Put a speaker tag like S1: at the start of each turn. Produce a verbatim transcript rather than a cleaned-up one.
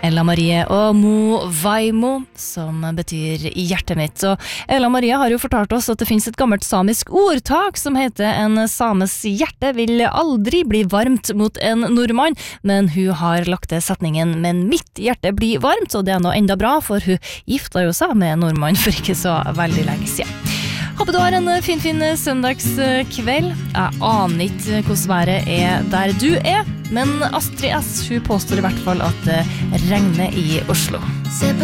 S1: Ella Marie og Mo Vaimo, som betyr i hjertet mitt. Og Ella Marie har jo fortalt oss at det finnes et gammelt samisk ordtak som heter en sames hjerte vil aldri bli varmt mot en nordmann, men hun har lagt til setningen, men mitt hjerte blir varmt, og det er nå enda bra, for hun gifta jo seg med en nordmann for ikke så veldig lenge siden. Håper du har en fin, fin søndagskveld. Jeg aner ikke hvordan været er der du er, men Astrid S. hun påstår i hvert fall at det regner i Oslo.